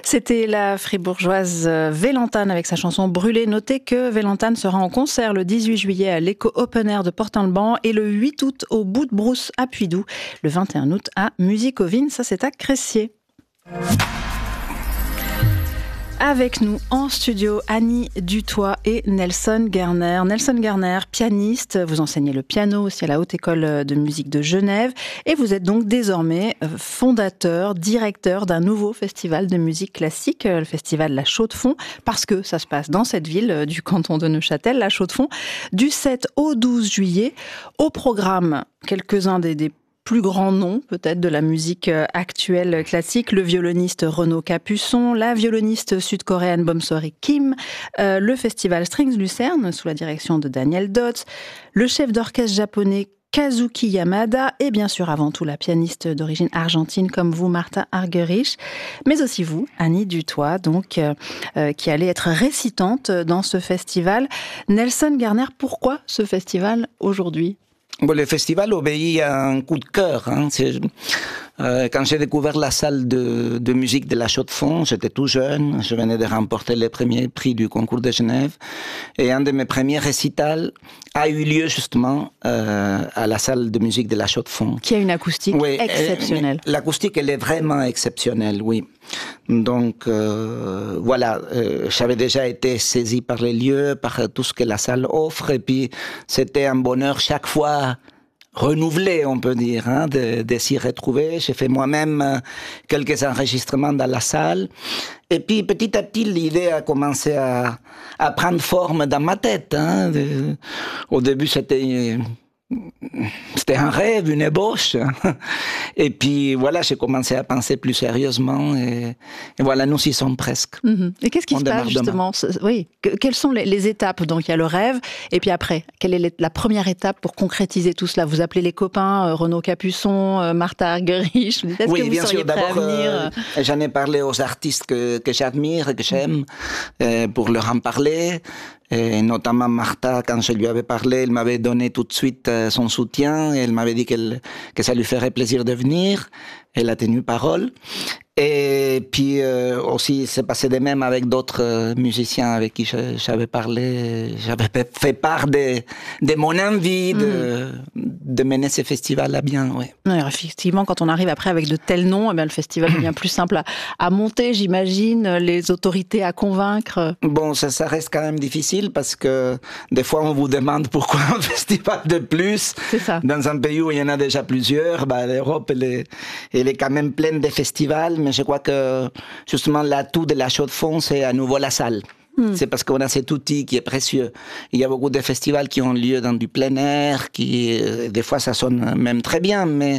C'était la fribourgeoise Vélantane avec sa chanson Brûlée. Notez que Vélantane sera en concert le 18 juillet à l'Eco Open Air de Port-en-le-Banc et le 8 août au Bout de Brousse à Puydou, le 21 août à Musicovine, ça c'est à Cressier. Avec nous en studio, Annie Dutoit et Nelson Gerner. Nelson Gerner, pianiste, vous enseignez le piano aussi à la Haute École de musique de Genève et vous êtes donc désormais fondateur, directeur d'un nouveau festival de musique classique, le festival La Chaux-de-Fonds, parce que ça se passe dans cette ville du canton de Neuchâtel, La Chaux-de-Fonds, du 7 au 12 juillet. Au programme, quelques-uns des plus grand nom peut-être de la musique actuelle classique, le violoniste Renaud Capuçon, la violoniste sud-coréenne Bomsori Kim, le festival Strings Lucerne sous la direction de Daniel Dodds, le chef d'orchestre japonais Kazuki Yamada et bien sûr avant tout la pianiste d'origine argentine comme vous, Martha Argerich, mais aussi vous, Annie Dutoit, donc qui allez être récitante dans ce festival. Nelson Gerner, pourquoi ce festival aujourd'hui ? Bon, le festival obéit à un coup de cœur. Quand j'ai découvert la salle de musique de la Chaux-de-Fonds, j'étais tout jeune, je venais de remporter le premier prix du concours de Genève, et un de mes premiers récitals a eu lieu justement à la salle de musique de la Chaux-de-Fonds. Qui a une acoustique exceptionnelle. L'acoustique, elle est vraiment exceptionnelle, oui. Donc voilà, j'avais déjà été saisi par les lieux, par tout ce que la salle offre, et puis c'était un bonheur chaque fois renouvelé, on peut dire, de s'y retrouver. J'ai fait moi-même quelques enregistrements dans la salle. Et puis, petit à petit, l'idée a commencé à prendre forme dans ma tête. Au début, c'était un rêve, une ébauche. Et puis, voilà, j'ai commencé à penser plus sérieusement. Et voilà, nous y sommes presque. Et qu'est-ce qui se passe, justement ? Oui. Quelles sont les étapes ? Donc, il y a le rêve. Et puis après, quelle est la première étape pour concrétiser tout cela ? Vous appelez les copains, Renaud Capuçon, Martha Argerich. Est-ce que vous bien seriez sûr. prêt D'abord, à venir j'en ai parlé aux artistes que j'admire, que j'aime, pour leur en parler. Et notamment Martha, quand je lui avais parlé, elle m'avait donné tout de suite son soutien. Elle m'avait dit que ça lui ferait plaisir de venir. Elle a tenu parole. Et puis aussi, c'est passé de même avec d'autres musiciens avec qui j'avais parlé. J'avais fait part de mon envie de mener ce festival à bien. Ouais. Alors, effectivement, quand on arrive après avec de tels noms, eh bien, le festival devient plus simple à monter, j'imagine, les autorités à convaincre. Bon, ça reste quand même difficile parce que des fois, on vous demande pourquoi un festival de plus. C'est ça. Dans un pays où il y en a déjà plusieurs, l'Europe, elle est quand même pleine de festivals. Mais je crois que justement l'atout de la Chaux-de-Fonds, c'est à nouveau la salle. C'est parce qu'on a cet outil qui est précieux. Il y a beaucoup de festivals qui ont lieu dans du plein air, qui des fois ça sonne même très bien, mais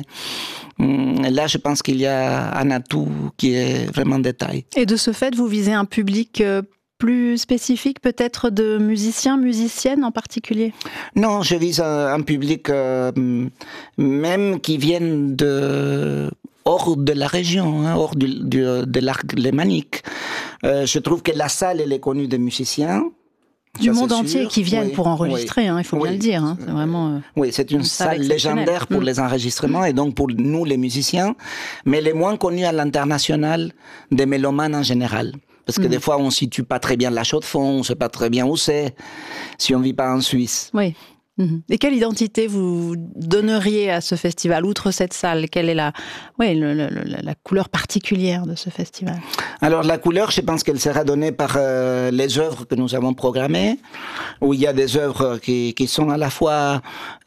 là je pense qu'il y a un atout qui est vraiment de taille. Et de ce fait, vous visez un public plus spécifique, peut-être de musiciens, musiciennes en particulier ? Non, je vise un public même qui viennent hors de la région, hors de l'arc lémanique. Je trouve que la salle, elle est connue des musiciens. Du monde entier qui viennent pour enregistrer, il faut bien le dire. C'est vraiment oui, c'est une salle légendaire pour les enregistrements et donc pour nous, les musiciens, mais elle est moins connue à l'international des mélomanes en général. Parce que des fois, on ne situe pas très bien la Chaux-de-Fonds, on ne sait pas très bien où c'est, si on ne vit pas en Suisse. Oui. Et quelle identité vous donneriez à ce festival, outre cette salle ? Quelle est la couleur particulière de ce festival ? Alors la couleur, je pense qu'elle sera donnée par les œuvres que nous avons programmées, où il y a des œuvres qui sont à la fois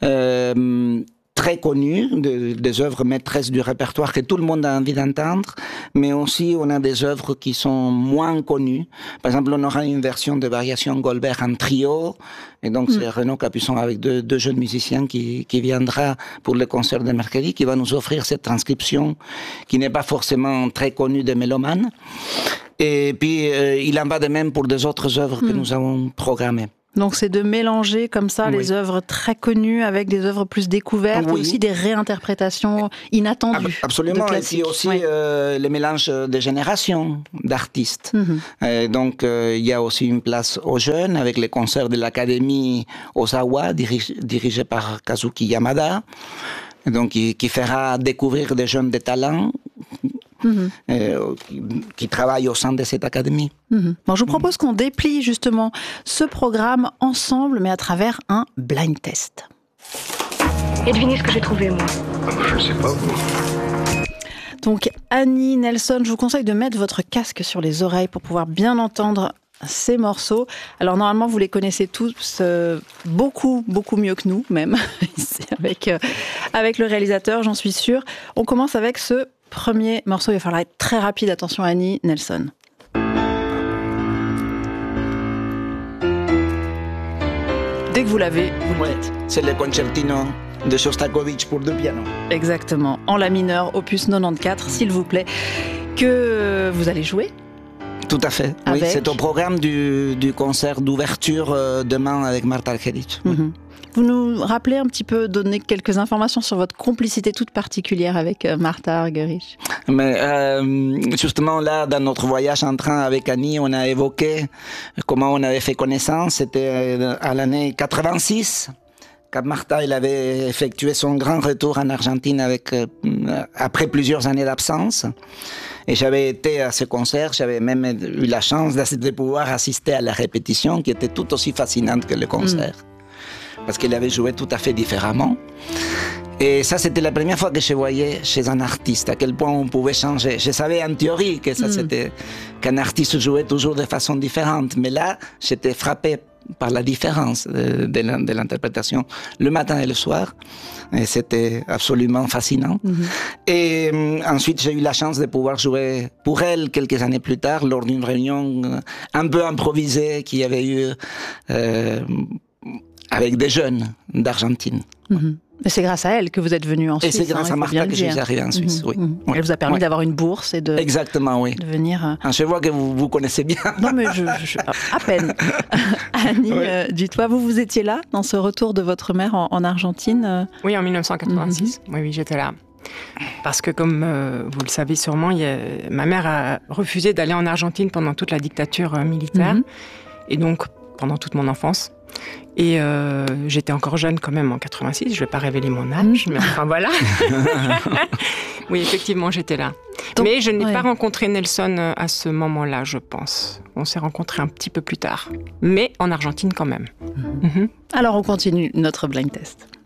très connues, des œuvres maîtresses du répertoire que tout le monde a envie d'entendre, mais aussi on a des œuvres qui sont moins connues. Par exemple, on aura une version de Variation Goldberg en trio, et donc c'est Renaud Capuçon avec deux jeunes musiciens qui viendra pour le concert de mercredi, qui va nous offrir cette transcription qui n'est pas forcément très connue des mélomanes. Et puis il en va de même pour des autres œuvres que nous avons programmées. Donc c'est de mélanger comme ça les œuvres très connues avec des œuvres plus découvertes, et aussi des réinterprétations inattendues. Absolument, et puis aussi le mélange des générations d'artistes. Donc il y a aussi une place aux jeunes avec les concerts de l'Académie Osawa dirigé par Kazuki Yamada, donc qui fera découvrir des jeunes de talent qui travaillent au sein de cette académie. Bon, je vous propose qu'on déplie justement ce programme ensemble, mais à travers un blind test. Et devinez ce que j'ai trouvé, moi. Je ne sais pas, vous. Donc, Annie, Nelson, je vous conseille de mettre votre casque sur les oreilles pour pouvoir bien entendre ces morceaux. Alors, normalement, vous les connaissez tous beaucoup mieux que nous, même, avec le réalisateur, j'en suis sûre. On commence avec ce premier morceau. Il va falloir être très rapide. Attention, Annie, Nelson. Dès que vous l'avez, vous le dites. C'est le concertino de Shostakovich pour deux pianos. Exactement. En la mineur, opus 94, s'il vous plaît, que vous allez jouer. Tout à fait. Oui, c'est au programme du concert d'ouverture demain avec Marta Argerich. Vous nous rappelez un petit peu, donner quelques informations sur votre complicité toute particulière avec Marta Argerich. Mais justement là, dans notre voyage en train avec Annie, on a évoqué comment on avait fait connaissance. C'était à l'année 86. Quand Marta elle avait effectué son grand retour en Argentine après plusieurs années d'absence. Et j'avais été à ce concert, j'avais même eu la chance de pouvoir assister à la répétition qui était tout aussi fascinante que le concert. Parce qu'elle avait joué tout à fait différemment. Et ça, c'était la première fois que je voyais chez un artiste à quel point on pouvait changer. Je savais en théorie que ça, c'était qu'un artiste jouait toujours de façon différente. Mais là, j'étais frappé par la différence de l'interprétation le matin et le soir. Et c'était absolument fascinant. Et ensuite, j'ai eu la chance de pouvoir jouer pour elle quelques années plus tard lors d'une réunion un peu improvisée qu'il y avait eu avec des jeunes d'Argentine. Et c'est grâce à elle que vous êtes venu en Suisse. Et c'est grâce à Marta que je suis arrivé en Suisse, oui. Elle vous a permis d'avoir une bourse et de... Exactement, oui. De venir... Je vois que vous connaissez bien. Non, mais à peine. Annie, dites-moi, vous étiez là, dans ce retour de votre mère en Argentine? Oui, en 1986. Oui, j'étais là. Parce que, comme vous le savez sûrement, ma mère a refusé d'aller en Argentine pendant toute la dictature militaire. Et donc, pendant toute mon enfance. Et j'étais encore jeune quand même en 86, je ne vais pas révéler mon âge, mais enfin voilà. Oui, effectivement, j'étais là. Donc, mais je n'ai pas rencontré Nelson à ce moment-là, je pense. On s'est rencontrés un petit peu plus tard, mais en Argentine quand même. Alors on continue notre blind test.